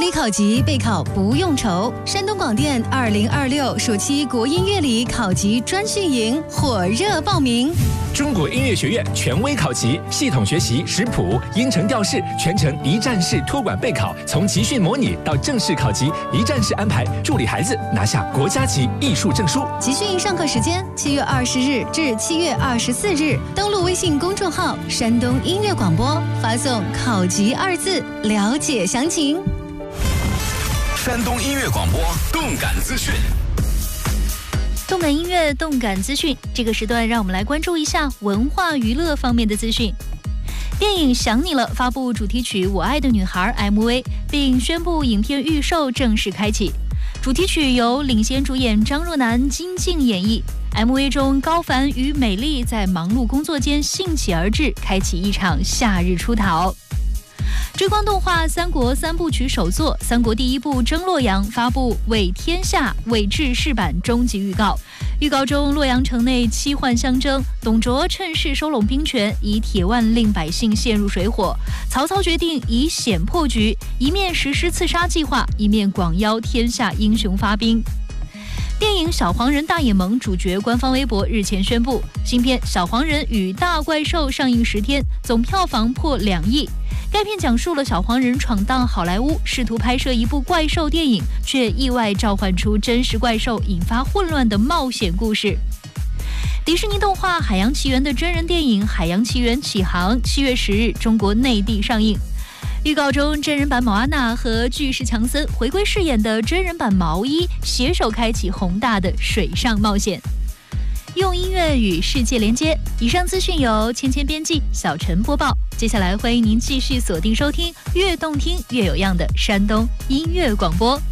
理考级备考不用愁，山东广电2026暑期国音乐理考级专训营火热报名。 中国音乐学院权威考级，系统学习识谱、音程调式，全程一站式托管备考，从集训模拟到正式考级，一站式安排，助力孩子拿下国家级艺术证书。 集训上课时间7月20日至7月24日，登录微信公众号“山东音乐广播”，发送“考级”2字了解详情。 山东音乐广播动感资讯。 动感音乐、动感资讯，这个时段让我们来关注一下文化娱乐方面的资讯。电影《想你了》发布主题曲《我爱的女孩》MV， 并宣布影片预售正式开启。主题曲由领衔主演张若楠、金靖演绎。MV 中，高凡与美丽在忙碌工作间兴起而至，开启一场夏日出逃。追光动画《三国3部曲》首作《三国第一部征洛阳》发布为天下伪制式版终极预告。预告中，洛阳城内七患相争，董卓趁势收拢兵权，以铁腕令百姓陷入水火。曹操决定以险破局，一面实施刺杀计划，一面广邀天下英雄发兵。电影《小黄人大野盟》主角官方微博日前宣布，新片《小黄人与大怪兽》上映10天，总票房破2亿。该片讲述了小黄人闯荡好莱坞，试图拍摄一部怪兽电影，却意外召唤出真实怪兽，引发混乱的冒险故事。迪士尼动画《海洋奇缘》的真人电影《海洋奇缘启航》7月10日中国内地上映。预告中，真人版毛阿娜和巨石强森回归饰演的真人版毛衣，携手开启宏大的水上冒险。用音乐与世界连接。以上资讯由芊芊编辑，小陈播报。接下来欢迎您继续锁定收听，越动听越有样的山东音乐广播。